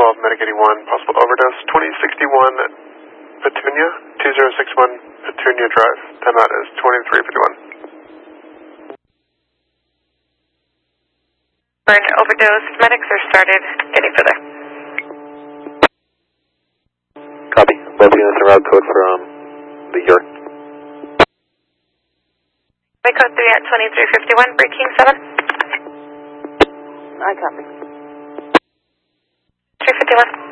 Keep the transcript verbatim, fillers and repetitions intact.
twelve, Medic eighty-one, possible overdose. twenty sixty-one Petunia, two zero six one Petunia Drive. Timeout is twenty-three fifty-one. Burn overdose. Medics are started. Getting further. Copy. Both units are route code from the York. We code three at twenty-three fifty-one, breaking seven. I copy. three fifty-one.